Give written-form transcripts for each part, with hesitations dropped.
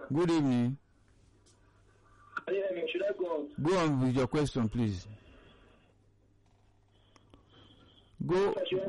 sir. Good evening. Should I go on? Go on with your question, please. Go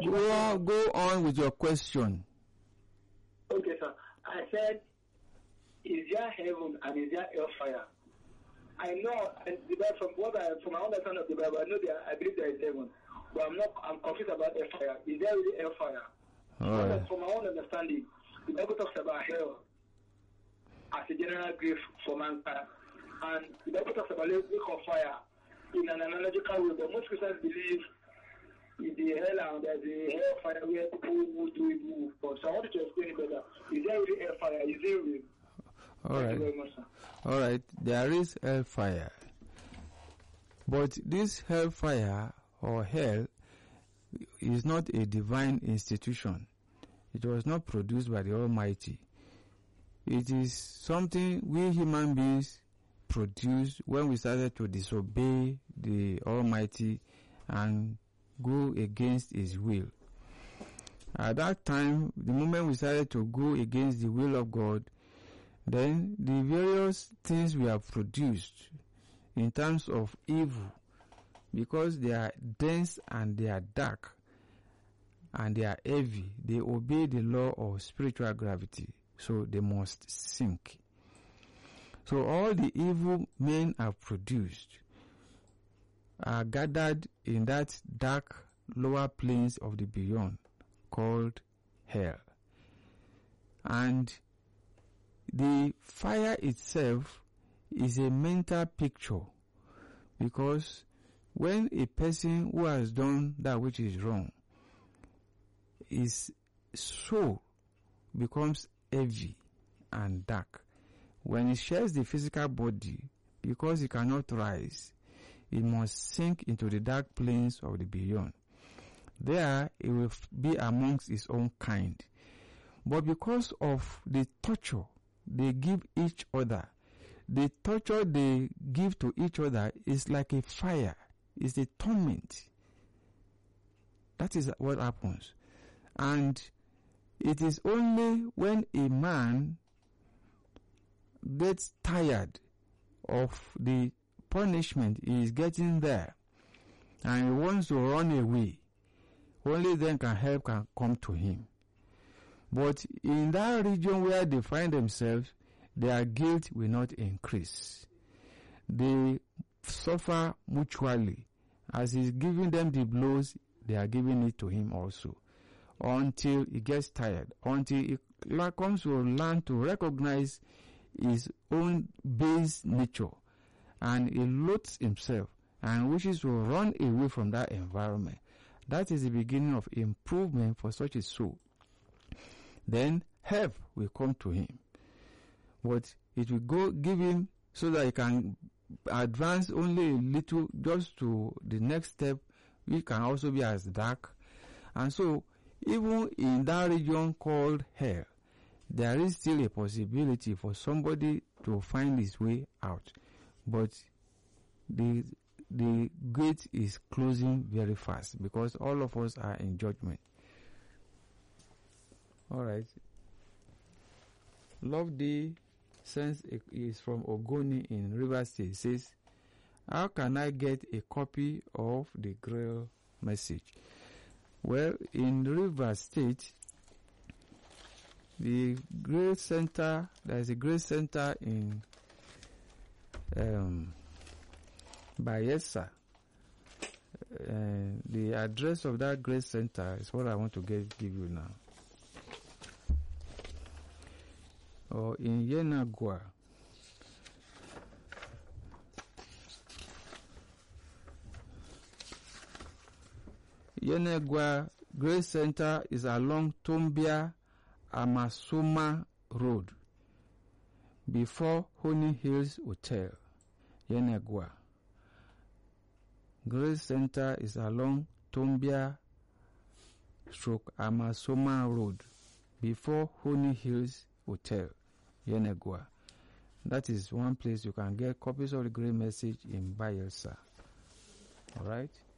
on with your question. Okay, sir. I said, is there heaven and is there hellfire? I know, and from my understanding of the Bible, I believe there is heaven, but I'm confused about hellfire. Is there really hellfire? Right. From my own understanding, the Bible talks about hell as a general grave for mankind, and the Bible talks about lake of fire in an analogical way. But most Christians believe in the hell and there's a hellfire where people will do evil. So I want you to explain it better. Is there really hellfire? Is it real? All right. Thank you very much, sir. All right. There is hellfire, but this hellfire or hell is not a divine institution. It was not produced by the Almighty. It is something we human beings produced when we started to disobey the Almighty and go against His will. At that time, the moment we started to go against the will of God, then the various things we have produced in terms of evil, because they are dense and they are dark and they are heavy, they obey the law of spiritual gravity, so they must sink. So all the evil men have produced are gathered in that dark lower planes of the beyond called hell. And the fire itself is a mental picture, because when a person who has done that which is wrong, his soul becomes heavy and dark. When he shares the physical body, because he cannot rise, he must sink into the dark planes of the beyond. There he will be amongst his own kind. But because of the torture they give each other, the torture they give to each other is like a fire, is a torment. That is what happens. And it is only when a man gets tired of the punishment he is getting there and he wants to run away, only then help can come to him. But in that region where they find themselves, their guilt will not increase. They suffer mutually. As he's giving them the blows, they are giving it to him also, until he gets tired, until he comes to learn to recognize his own base nature, and he loathes himself and wishes to run away from that environment. That is the beginning of improvement for such a soul. Then help will come to him, but it will give him so that he can advance only a little, just to the next step, which can also be as dark. And so even in that region called hell, there is still a possibility for somebody to find his way out, but the gate is closing very fast, because all of us are in judgment. All right. Love Thee Sense is from Ogoni in Rivers State. It says, how can I get a copy of the Grail message? Well, in Rivers State, the Grail Center, there is a Grail Center in Bayelsa. The address of that Grail Center is what I want to give you now. Or in Yenagua. Yenagua Grail Center is along Tombia Amasoma Road, before Honey Hills Hotel, Yenagua. Grail Center is along Tombia Amasoma Road, before Honey Hills Hotel, Yenagua. That is one place you can get copies of the Grail message in Bayelsa. Alright?